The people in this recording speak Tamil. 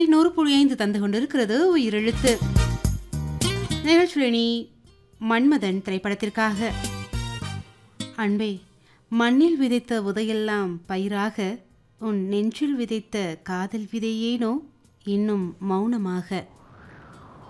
100.5 தந்து கொண்டிருக்கிறது உயிரெழுத்து நிகழ்ச்சியினி மன்மதன் திரைப்படத்திற்காக. அன்பே, மண்ணில் விதைத்த உதையெல்லாம் பயிராக, உன் நெஞ்சில் விதைத்த காதல் விதையேனோ இன்னும் மௌனமாக.